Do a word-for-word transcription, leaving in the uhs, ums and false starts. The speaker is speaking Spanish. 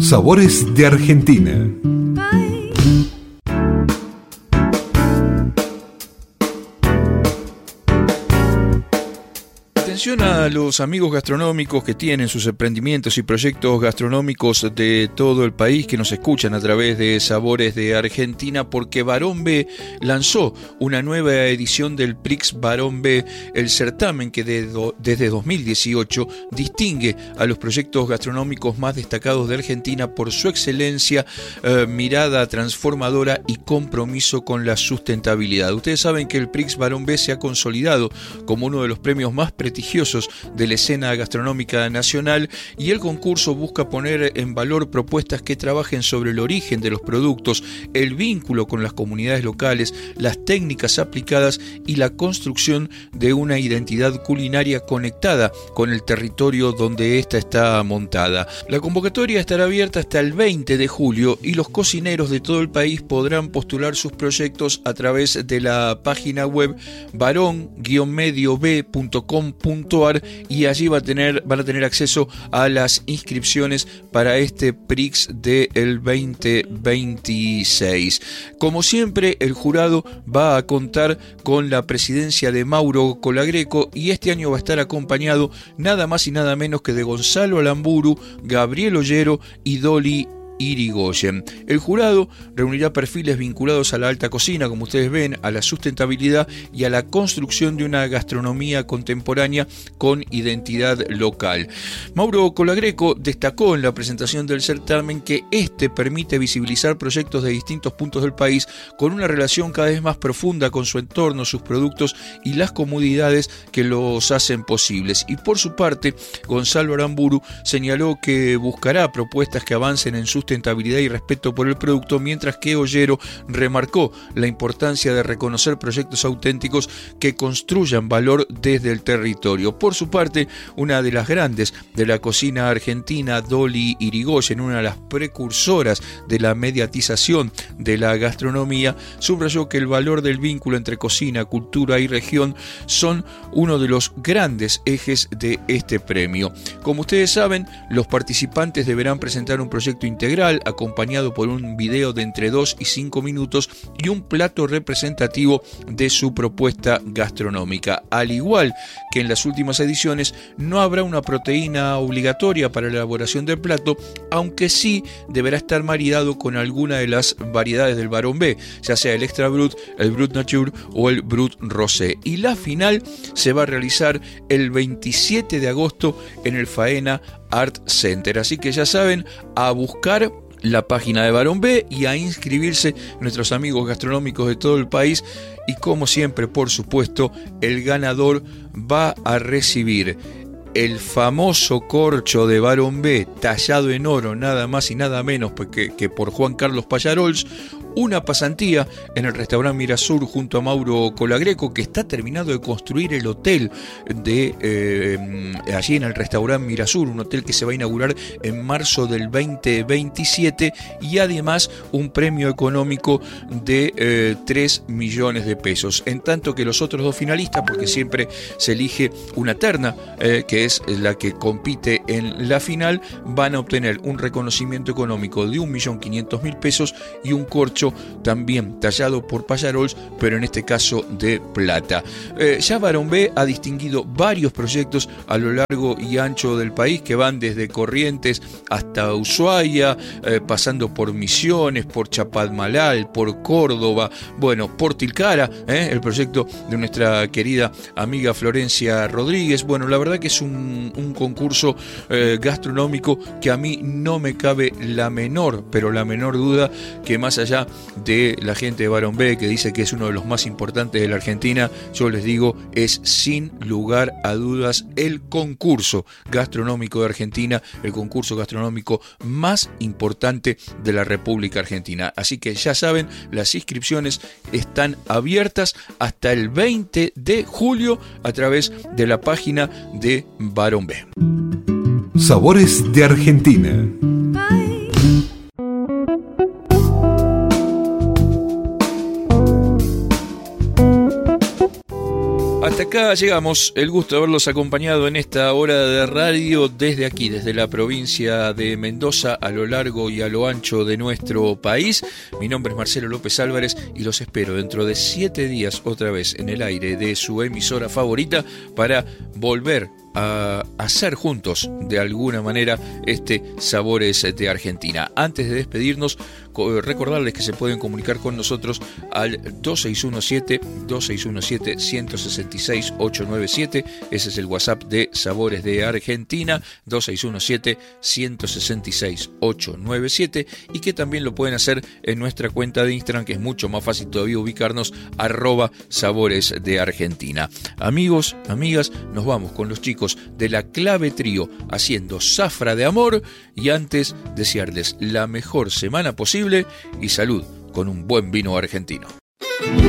Sabores de Argentina. Atención a los amigos gastronómicos que tienen sus emprendimientos y proyectos gastronómicos de todo el país, que nos escuchan a través de Sabores de Argentina, porque Barón B lanzó una nueva edición del Prix Barón B, el certamen que de do, desde dos mil dieciocho distingue a los proyectos gastronómicos más destacados de Argentina por su excelencia, eh, mirada transformadora y compromiso con la sustentabilidad. Ustedes saben que el Prix Barón B se ha consolidado como uno de los premios más prestigiosos de la escena gastronómica nacional, y el concurso busca poner en valor propuestas que trabajen sobre el origen de los productos, el vínculo con las comunidades locales, las técnicas aplicadas y la construcción de una identidad culinaria conectada con el territorio donde ésta está montada. La convocatoria estará abierta hasta el veinte de julio y los cocineros de todo el país podrán postular sus proyectos a través de la página web barón medio b punto com punto a r, y allí va a tener, van a tener acceso a las inscripciones para este Prix del veinte veintiséis. Como siempre, el jurado va a contar con la presidencia de Mauro Colagreco, y este año va a estar acompañado nada más y nada menos que de Gonzalo Alamburu, Gabriel Ollero y Dolly Irigoyen. El jurado reunirá perfiles vinculados a la alta cocina, como ustedes ven, a la sustentabilidad y a la construcción de una gastronomía contemporánea con identidad local. Mauro Colagreco destacó en la presentación del certamen que este permite visibilizar proyectos de distintos puntos del país con una relación cada vez más profunda con su entorno, sus productos y las comodidades que los hacen posibles. Y por su parte, Gonzalo Aramburu señaló que buscará propuestas que avancen en sus sustentabilidad y respeto por el producto, mientras que Ollero remarcó la importancia de reconocer proyectos auténticos que construyan valor desde el territorio. Por su parte, una de las grandes de la cocina argentina, Dolly Irigoyen, una de las precursoras de la mediatización de la gastronomía, subrayó que el valor del vínculo entre cocina, cultura y región son uno de los grandes ejes de este premio. Como ustedes saben, los participantes deberán presentar un proyecto integral acompañado por un video de entre dos y cinco minutos y un plato representativo de su propuesta gastronómica. Al igual que en las últimas ediciones, no habrá una proteína obligatoria para la elaboración del plato, aunque sí deberá estar maridado con alguna de las variedades del Barón B, ya sea el Extra Brut, el Brut Nature o el Brut Rosé. Y la final se va a realizar el veintisiete de agosto en el Faena Art Center. Así que ya saben, a buscar la página de Barón B y a inscribirse nuestros amigos gastronómicos de todo el país. Y como siempre, por supuesto, el ganador va a recibir el famoso corcho de Barón B tallado en oro, nada más y nada menos que, que por Juan Carlos Pallarols, una pasantía en el restaurante Mirasur junto a Mauro Colagreco, que está terminado de construir el hotel de eh, allí en el restaurante Mirasur, un hotel que se va a inaugurar en marzo del veinte veintisiete, y además un premio económico de eh, tres millones de pesos. En tanto que los otros dos finalistas, porque siempre se elige una terna, eh, que es la que compite en la final, van a obtener un reconocimiento económico de un millón quinientos mil pesos y un corcho también tallado por Pallarols, pero en este caso de plata. Eh, ya Barón B ha distinguido varios proyectos a lo largo y ancho del país, que van desde Corrientes hasta Ushuaia, eh, pasando por Misiones, por Chapadmalal, por Córdoba, bueno, por Tilcara, eh, el proyecto de nuestra querida amiga Florencia Rodríguez. Bueno, la verdad que es un, un concurso eh, gastronómico que a mí no me cabe la menor, pero la menor duda que más allá de la gente de Barón B, que dice que es uno de los más importantes de la Argentina, yo les digo, es sin lugar a dudas el concurso gastronómico de Argentina, el concurso gastronómico más importante de la República Argentina. Así que ya saben, las inscripciones están abiertas hasta el veinte de julio a través de la página de Barón B. Sabores de Argentina. Hasta acá llegamos, el gusto de haberlos acompañado en esta hora de radio desde aquí, desde la provincia de Mendoza, a lo largo y a lo ancho de nuestro país. Mi nombre es Marcelo López Álvarez y los espero dentro de siete días otra vez en el aire de su emisora favorita para volver a hacer juntos de alguna manera este Sabores de Argentina. Antes de despedirnos, recordarles que se pueden comunicar con nosotros al dos seis uno siete, dos seis uno siete, uno seis seis, ocho nueve siete. Ese es el WhatsApp de Sabores de Argentina, dos seis uno siete, uno seis seis, ocho nueve siete, y que también lo pueden hacer en nuestra cuenta de Instagram, que es mucho más fácil todavía ubicarnos, arroba Sabores de Argentina. Amigos, amigas, nos vamos con los chicos de la Clave Trío haciendo Zafra de Amor, y antes desearles la mejor semana posible y salud con un buen vino argentino.